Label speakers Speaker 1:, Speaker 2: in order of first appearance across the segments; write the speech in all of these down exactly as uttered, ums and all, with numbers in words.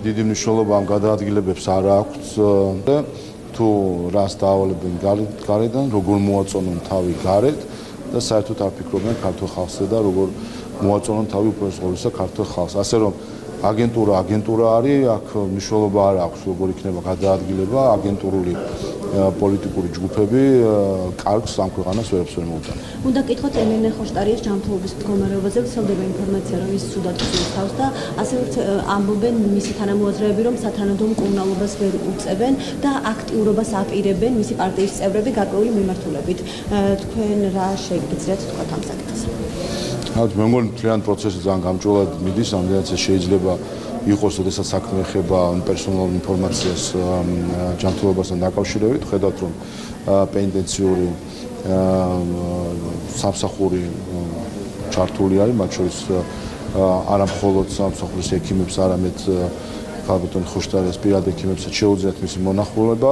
Speaker 1: დიდი მნიშვნელობა ამ გადაადგილებებს არ აქვს და თუ რას დაავალებენ გარედან, როგორ მოაწონონ თავი გარეთ და საერთოდ არ ფიქრობენ ქართულ ხალხზე და როგორ მოაწონონ თავი უპირველეს ყოვლისა ქართულ ხალხს. ასე რომ აგენტურა აგენტურა არის, აქ მნიშვნელობა არ აქვს, როგორ იქნება გადაადგილება, აგენტურული პოლიტიკური ჯგუფები კარგს ამ ქვეყანას ვერაფერს ვერ მოუტანა.
Speaker 2: უნდა გითხოთ ელენე ხოშტარიას ჯანმრთელობის მდგომარეობაზე, ვრცელდება ინფორმაცია, რომ ის სუდად გულისხმობს და ასევე ამბობენ მისი თანამოაზრეები, რომ სათანადო მკურნალობას ვერ უწევენ და აქტიურობას აპირებენ მისი პარტიის წევრები გარკვეული მიმართულებით. თქვენ რა შეგიძლიათ თქვათ ამ საკითხზე?
Speaker 1: მე მგონი მთლიანი პროცესი ძალიან გამჭვირვალედ მიდის, ამდენაც შეიძლება იყოს, როდესაც საქმე ეხება პერსონალურ ინფორმაციას ჯანმრთელობასთან დაკავშირებით, ხედავთ რომ პენტენციური სამსახური ჩართული არის, მათ შორის არა მხოლოდ სამსახურის ექიმებს, არამედ ქალბატონი ხოშტარიას პირად ექიმებსაც შეუძლიათ მისი მონახულება.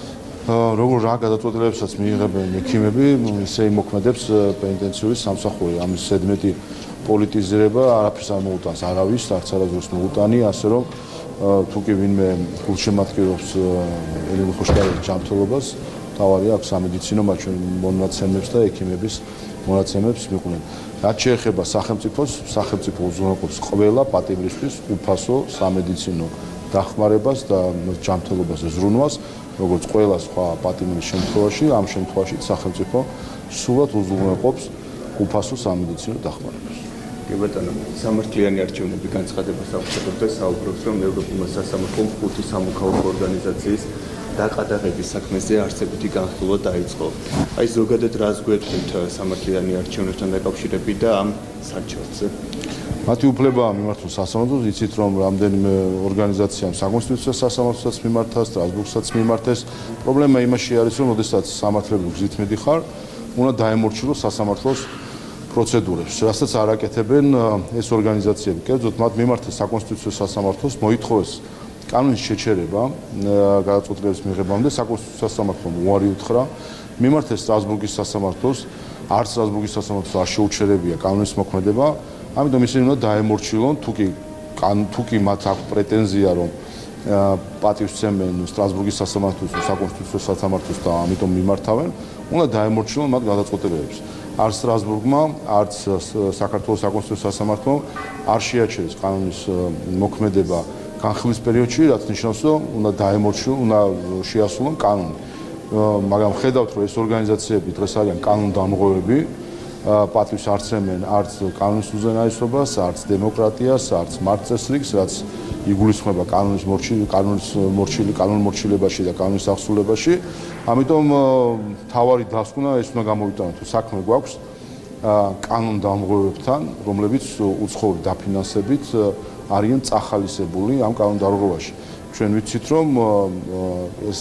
Speaker 1: როგორ რა გადაწყვეტილებებსაც მიიღებენ ექიმები, ისე იმოქმედებს პენტენციური სამსახური. ამის ზედმეტი პოლიტიზირება არაფერს არ მოუტანს არავის, არც არასდროს მოუტანი, ასე რომ თუ კი ვინმე გულშემატკივრობს ელენე ხოშტარიას ჯანმრთელობას, თავარია აქვს სამედიცინო მონაცემებს და ექიმების მონაცემებს მიყვნენ. რაც შეეხება სახელმწიფოს, სახელმწიფო უზრუნველყოფს ყველა პატიმრისთვის უფასო სამედიცინო დახმარებას და ჯანმრთელობაზე ზრუნვას, როგორც ყველა სხვა პატიმრის შემთხვევაში, ამ შემთხვევაში სახელმწიფო სულად უზრუნველყოფს უფასო სამედიცინო დახმარებას.
Speaker 3: კი ბატონო, სამართლიანი არჩევნები განცხადებას აღწევს და საუბრობს, რომ ევროპულმა სასამართლომ ხუთი სამოქალაქო ორგანიზაციის დაყადაღების საქმეზე არსებითი განხილვა დაიწყო. აი ზოგადად რას გვეთქვით სამართლიანი არჩევნებთან დაკავშირებით და ამ საჩვენზე?
Speaker 1: მათი უფლებაა მიმართულ სასამართლოს, იცით რომ რამდენიმე ორგანიზაციამ საკონსტიტუციო სასამართლოსაც მიმართა, სტრასბურგსაც მიმართეს. პრობლემა იმაში არის, რომ როდესაც სამართლებრივ გზით მიდიხარ, უნდა დაემორჩილოს სასამართლოს პროცედურებს, რასაც არ აკეთებენ ეს ორგანიზაციები. კერძოდ მათ მიმართეს საკონსტიტუციო სასამართლოს, მოითხოვეს კანონის შეჩერება გადაწყვეტილების მიღებამდე, საკონსტიტუციო სასამართლომ უარი უთხრა, მიმართეს სტრასბურგის სასამართლოს, არც სტრასბურგის სასამართლოს არ შეუჩერებია კანონის მოქმედება. ამიტომ ისინი უნდა დაემორჩილონ, თუ კი თუ კი მათ აქვს პრეტენზია, რომ პატივსცემენ სტრასბურგის სასამართლოს, საკონსტიტუციო სასამართლოს და ამიტომ მიმართავენ, უნდა დაემორჩილონ მათ გადაწყვეტილებებს. არც სტრასბურგმა, არც საქართველოს საკონსტიტუციო სასამართლომ არ შეაჩერეს კანონის მოქმედება განხილვის პერიოდში, რაც ნიშნავს, რომ უნდა დაემორჩილონ, უნდა შეასრულონ კანონი. მაგრამ ხედავთ, რომ ეს ორგანიზაციები დღეს არიან კანონდამღვრები, პატივს არ სცემენ არც კანონის უზენაესობას, არც დემოკრატიას, არც მართლწესრიგს, რაც იგულისხმება კანონის მორჩილი, კანონის მორჩილი, კანონმორჩილებაში და კანონის აღსრულებაში. ამიტომ თავარი დასკვნა ეს უნდა გამოვიტანოთ, რომ საქმე გვაქვს კანონდამღვრებებთან, რომლებიც უცხოური დაფინანსებით არიან წახალისებული ამ კანონდამღვრობაში. ჩვენ ვიცით, რომ ეს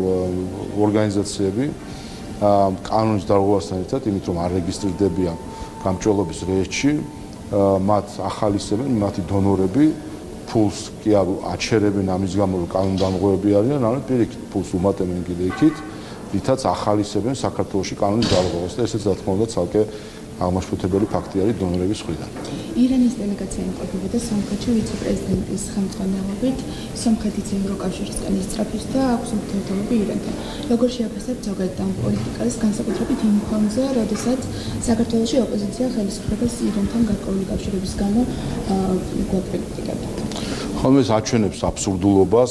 Speaker 1: ორგანიზაციები კანონის დარღვევასთან ერთად, იმით რომ არ რეგისტრირდებიან გამჭველობის რეესტრში, მათ ახალისებენ მათი დონორები, ფულს კი არ აჩერებენ ამის გამო, რომ კანონდამღვრები არიან, არამედ პირიქით ფულს უმატებენ კიდე იქით, რითაც ახალისებენ საქართველოში კანონის დარღვევას და ესეც რა თქმა უნდა ცალკე აღმაშფოთებელი ფაქტი არის დონორების მხრიდან.
Speaker 4: ირანის დელეგაცია იმყოფებოდა სომხეთში ვიცე-პრეზიდენტის ხელმძღვანელობით, სომხეთის ევროკავშირისკენ ისწრაფის და აქვს ურთიერთობები ირანთან. როგორ შეაფასებთ ზოგადად ამ პოლიტიკას, განსაკუთრებით იმ ფონზე, როდესაც საქართველოში ოპოზიცია ხელისუფლებას ირანთან გარკვეული კავშირების გამო გვაკრიტიკებდა?
Speaker 1: ხოლმე ეს აჩვენებს აბსურდულობას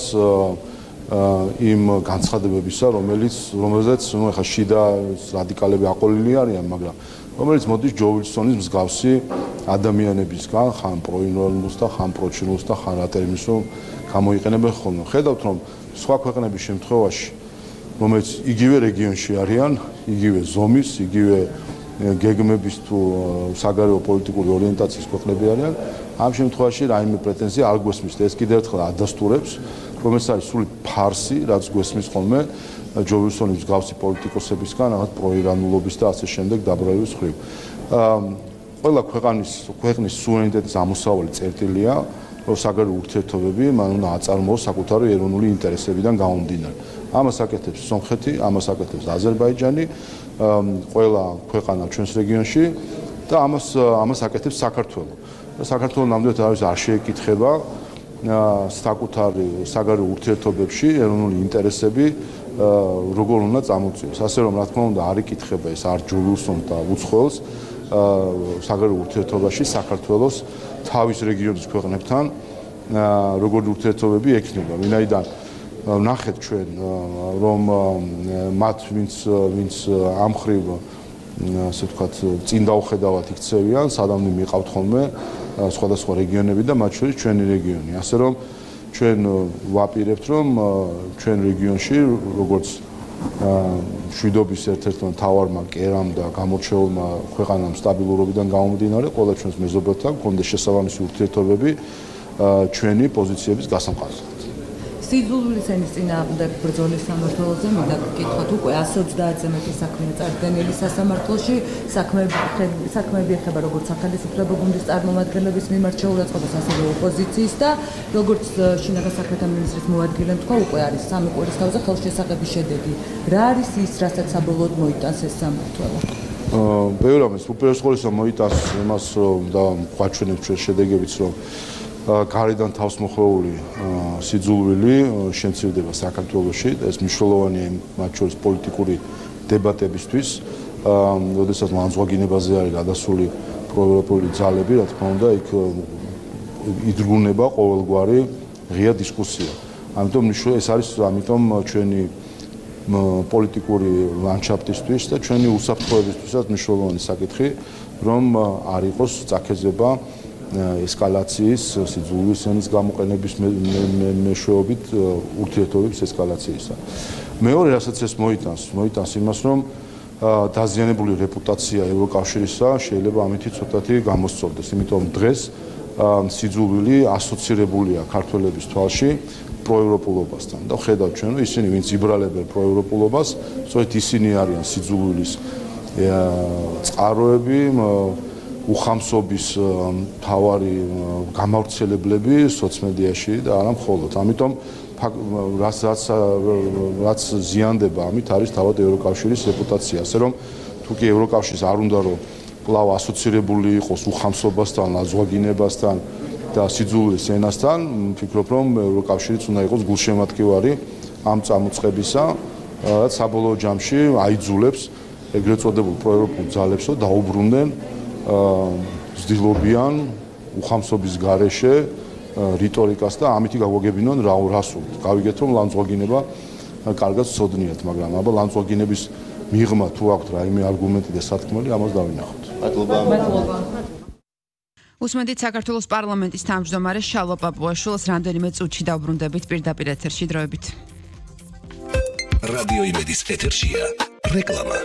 Speaker 1: იმ განცხადებებისა, რომელიც რომელზეც ნუ ახლა შიდა რადიკალები აყოლილი არიან, მაგრამ რომელიც მოდის ჯო ვილსონის მსგავსი ადამიანებისგან, ხან პროინვალს და ხან პროჩილოს და ხან რა ტერმინს რომ გამოიყენებენ ხოლმე. ხედავთ რომ სხვა ქვეყნების შემთხვევაში, რომელიც იგივე რეგიონში არიან, იგივე ზომის, იგივე გეგმების თუ საგარეო პოლიტიკური ორიენტაციის ქვეყნები არიან, ამ შემთხვევაში რაიმე პრეტენზია არ გვესმის და ეს კიდევ ერთხელ ადასტურებს, რომ ეს არის სული ფარსი, რაც გვესმის ხოლმე ჯო ვილსონის მსგავსი პოლიტიკოსებისგან, რაღაც პროირანულობის და ასე შემდეგ დაბრალების ხრივ. ყველა ქვეყნის ქვეყნის სუვერენიტეტის ამოსავალი წერტილია, რომ საგარეო ურთიერთობები მან უნდა აწარმოოს საკუთარი ეროვნული ინტერესებიდან გამომდინარე. ამას აკეთებს სომხეთი, ამას აკეთებს აზერბაიჯანი, ყველა ქვეყანა ჩვენს რეგიონში და ამას ამას აკეთებს საქართველო. და საქართველო ნამდვილად არის არ შეეკითხება საკუთარი საგარეო ურთიერთობებში ეროვნული ინტერესები როგორ უნდა წამოწიოს. ასე რომ რა თქმა უნდა არ იკითხება ეს არ ჯულუსონ და უცხოელს საგარეო ურთიერთობაში საქართველოს თავის რეგიონის ქვეყნებთან როგორი ურთიერთობები ექნება. ვინაიდან ნახეთ ჩვენ რომ მათ ვინც ვინც ამ ხრივ ასე ვთქვათ წინ დაუხედავად იქცევიან, სადამდე მიყავთ ხოლმე სხვადასხვა რეგიონები და მათ შორის ჩვენი რეგიონი. ასე რომ ჩვენ ვაპირებთ რომ ჩვენ რეგიონში როგორც შვიდობის ერთ-ერთმა მთავარმა კერამ და გამორჩეულმა ქვეყანამ სტაბილურობიდან გამომდინარე, ყველა ჩვენს მეზობელთან გქონდეს შესაბამისი ურთიერთობები ჩვენი პოზიციების გასამყარებლად.
Speaker 5: სიძულვილის ენის წინააღმდეგ ბრძოლის სამმართველოზე მინდა გკითხოთ უკვე εκατს ოცდაათზე მეტი საქმეა წარდგენილი სასამართლოში. საქმეები ეხება როგორც სახელმწიფო გუნდის წარმომადგენლების მიმართ შეურაცხყოფას, ასევე ოპოზიციის და როგორც შინაგან საქმეთა მინისტრის მოადგილემ თქვა, უკვე არის სამი კვირის თავზე ხელშესახების შედეგი. რა არის ის, რასაც საბოლოოდ მოიტანს ეს სამმართველო?
Speaker 1: ბევრ ამას უპირველეს მოიტანს იმას და გვაჩვენებს ჩვენ შედეგებიც, რომ გარედან თავს მოხვეული სიძულვილი შემცირდება საქართველოში. ეს მნიშვნელოვანია მათ შორის პოლიტიკური დებატებისთვის. როდესაც ლანძღვაგინებაზე არის გადასული პროევროპული ძალები, რა თქმა უნდა, იქ იძრგუნება ყოველგვარი ღია დისკუსია. ამიტომ ეს არის ამიტომ ჩვენი პოლიტიკური ლანდშაფტისთვის და ჩვენი უსაფრთხოებისთვისაც მნიშვნელოვანი საკითხი, რომ არ იყოს წაქეზება ესკალაციის, სიძულვილის ენის გამოყენების მეშვეობით ურთიერთობების ესკალაციისა. მეორე, რასაც ეს მოიტანს, მოიტანს იმას, რომ დაზიანებული რეპუტაცია ევროკავშირისა შეიძლება ამითი ცოტათი გამოსწორდეს, იმიტომ დღეს სიძულვილი ასოცირებულია ქართველების თვალში პროევროპულობასთან და ხედავთ ჩვენ, რომ ისინი ვინც იბრალებენ პროევროპულობას, სწორედ ისინი არიან სიძულვილის წყაროები, უხამსობის მთავარი გამავრცელებლები სოციმედიაში და არა მხოლოდ. ამიტომ რაც რაც ზიანდება ამით არის თავად ევროკავშირის რეპუტაცია. ასე რომ თუ კი ევროკავშირს არ უნდა რომ კვლავ ასოცირებული იყოს უხამსობასთან, ლანძღვაგინებასთან და სიძულვილის ენასთან, ვფიქრობ რომ ევროკავშირიც უნდა იყოს გულშემატკივარი ამ წამოწყებისა, რაც საბოლოო ჯამში აიძულებს ეგრეთ წოდებულ პროევროპულ ძალებსო დაუბრუნდნენ ზდილობიან უხამსობის გარეშე რიტორიკას და ამითი გაგვაგებინონ რა რასულ. გავიგეთ რომ ლანძღვაგინება კარგად ცოდნიათ, მაგრამ აბა ლანძღვაგინების მიღმა თუ აქვთ რაიმე არგუმენტი და სათქმელი, ამას დავინახოთ.
Speaker 5: მადლობა.
Speaker 6: უსმენთ საქართველოს პარლამენტის თავმჯდომარე შალვა პაპუაშვილს რამდენიმე წუთში დავბრუნდებით პირდაპირ ეთერში დროებით.
Speaker 7: რადიო იმედის ეთერშია რეკლამა.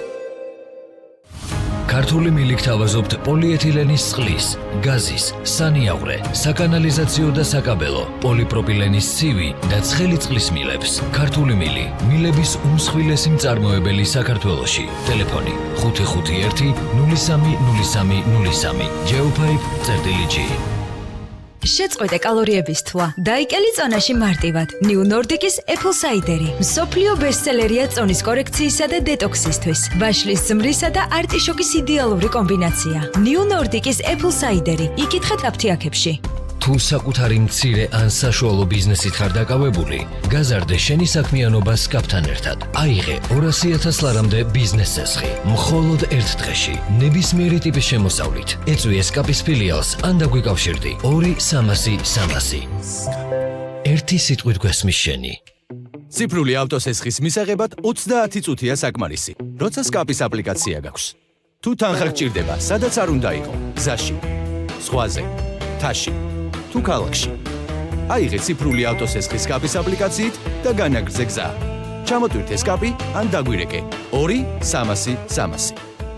Speaker 8: ქართული მილიქ თავაზობთ პოლიეთილენის წყლის, გაზის, სანიავრე, საკანალიზაციო და საკაბელო, პოლიპროპილენის ცივი და ცხელი წყლის მილებს. ქართული მილი, მილების უმსხვილესი მწარმოებელი საქართველოში. ტელეფონი ხუთი ხუთი ერთი ნული სამი ნული სამი ნული სამი. Geopipe წერტილი.
Speaker 9: შეწყვეტე კალორიების თვა. დაიკელი წონაში მარტივად. New Nordic-ის Apple Cider-ი. მსოფლიო ბესტსელერია წონის კორექციისა და დეტოქსისთვის. ვაშლის ზმრისა და არტიშოკის იდეალური კომბინაცია. New Nordic-ის Apple Cider-ი. იკითხეთ აფთიაქებში.
Speaker 8: თუ საკუთარი მცირე ან საშუალო ბიზნესით ხარ დაკავებული, გაზარდე შენი საქმიანობა სკაპთან ერთად. აიღე ორასი ათას ლარამდე ბიზნეს წესხი. მხოლოდ ერთ დღეში, ნებისმიერი ტიპის შემოსავლით. ეწვი სკაპის ფილიალს ან დაგვიკავშირდი ორი სამასი სამასი. ერთი სიტყვით გვესმის შენი.
Speaker 10: ციფრული ავტოსესხის მისაღებად ოცდაათი წუთია საკმარისი. როცა სკაპის აპლიკაცია გაქვს. თუ თანხა გჭირდება, სადაც არ უნდა იყო, გზაში, ზღვაზე, თაში. თუ ქალაქში. აიღე ციფრული ავტოსესხის სკაპის აპლიკაციით და განაგრძე გზა. ჩამოტვირთე სკაპი ან დაგვირეკე ორი სამასი სამასი.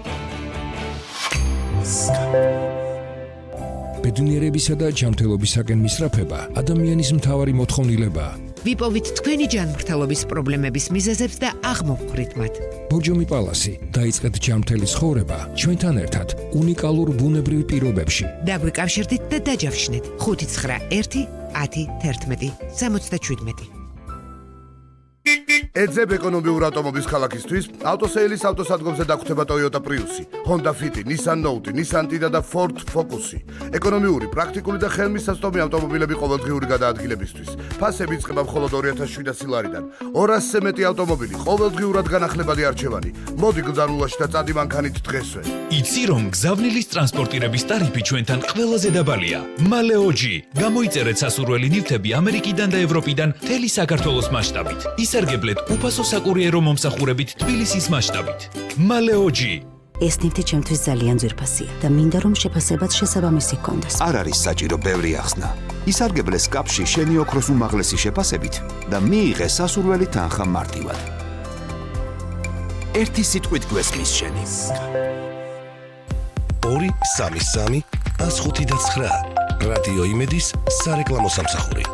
Speaker 7: ბედნიერებისა და ჯანმრთელობისაკენ მისწრაფება ადამიანის მთავარი მოთხოვნილებაა.
Speaker 11: ვიპოვით თქვენი ჯანმრთელობის პრობლემების მიზეზებს და აღმოვხვრით მათ.
Speaker 7: ბორჯომი პალასი დაიწყეთ ჯანმრთელი ცხოვრება ჩვენთან ერთად უნიკალურ ბუნებრივ პირობებში.
Speaker 11: დაგვიკავშირდით და დაჯავშნეთ ხუთი ცხრა ერთი ათი თერთმეტი სამოცდაშვიდმეტი.
Speaker 12: ეძებ ეკონომიურ ავტომობილს ქალაქისთვის, ავტოსეილის ავტოსადგომზე დაგხვდება Toyota Prius-ი, Honda Fit-ი, Nissan Note-ი, Nissan Tiida და Ford Focus-ი. ეკონომიური, პრაქტიკული და ხელმისაწვდომი ავტომობილები ყოველდღიური გადაადგილებისთვის. ფასები იწყება მხოლოდ ორი ათას შვიდასი ლარიდან. ორასზე მეტი ავტომობილი, ყოველდღიურად განახლებადი არჩევანი. მოდი გზარულაში და წადი მანქანით დღესვე.
Speaker 13: იცი რომ გზავნილის ტრანსპორტირების ტარიფი ჩვენთან ყველაზე დაბალია. Maleoji. გამოიწერეთ სასურველი ნივთები ამერიკიდან და ევროპიდან მთელი საქართველოს მასშტაბით. ისარგებლეთ უფასო საკურიერო მომსახურებით თბილისის მასშტაბით. Maleoji.
Speaker 14: ეს ნივთი ჩემთვის ძალიან ძვირფასია და მინდა რომ შეფასებაც შესაბამისი ჰქონდეს.
Speaker 15: არ არის საჭირო ბევრი ახსნა. ისარგებლე სკაპში შენი ოქროს უმაღლესი შეფასებით და მიიღე სასურველი თანხა მარტივად. ერთი სიტყვით გვესმის შენი.
Speaker 16: ორი სამი სამი ას ხუთი და ცხრა რადიო იმედის სარეკლამო სამსახური.